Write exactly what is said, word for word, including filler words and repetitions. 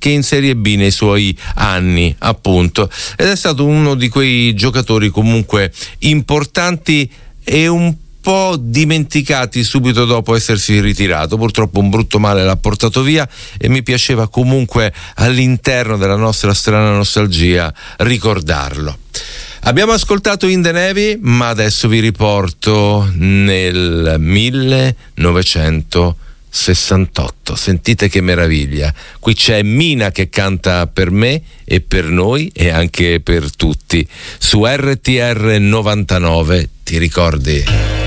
che in Serie B nei suoi anni, appunto, ed è stato uno di quei giocatori comunque importanti e un po' dimenticati subito dopo essersi ritirato. Purtroppo un brutto male l'ha portato via e mi piaceva comunque all'interno della nostra strana nostalgia ricordarlo. Abbiamo ascoltato In the Navy, ma adesso vi riporto nel millenovecentosessantotto. Sentite che meraviglia. Qui c'è Mina che canta per me e per noi e anche per tutti. Su R T R novantanove, ti ricordi?